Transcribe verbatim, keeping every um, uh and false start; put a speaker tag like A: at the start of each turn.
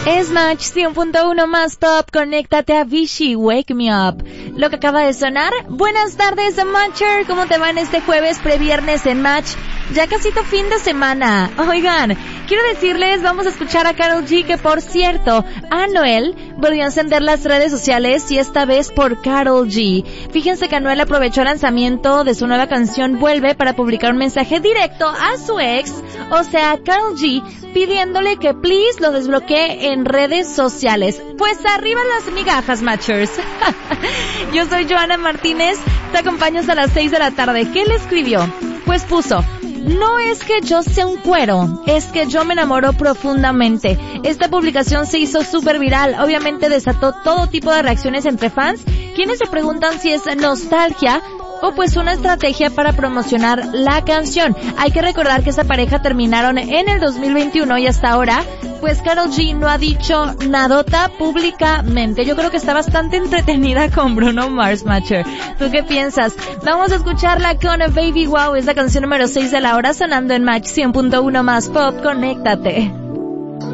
A: Es Match cien punto uno más Pop, conéctate a Vichy, Wake Me Up. Lo que acaba de sonar, buenas tardes Matcher, ¿cómo te va en este jueves previernes en Match? Ya casito fin de semana. Oigan, quiero decirles, vamos a escuchar a Karol G, que por cierto, Anuel volvió a encender las redes sociales y esta vez por Karol G. Fíjense que Anuel aprovechó el lanzamiento de su nueva canción Vuelve para publicar un mensaje directo a su ex, o sea, Karol G, pidiéndole que please lo desbloquee en redes sociales. Pues arriba las migajas, Matchers. Yo soy Joana Martínez, te acompaño hasta las seis de la tarde. ¿Qué le escribió? Pues puso: no es que yo sea un cuero, es que yo me enamoro profundamente. Esta publicación se hizo súper viral, obviamente desató todo tipo de reacciones entre fans, quienes se preguntan si es nostalgia o pues una estrategia para promocionar la canción. Hay que recordar que esta pareja terminaron en el dos mil veintiuno y hasta ahora, pues Karol G no ha dicho nadota públicamente. Yo creo que está bastante entretenida con Bruno Mars, Matcher. ¿Tú qué piensas? Vamos a escucharla con Baby Wow, es la canción número seis de la hora, sonando en Match cien punto uno más Pop, conéctate.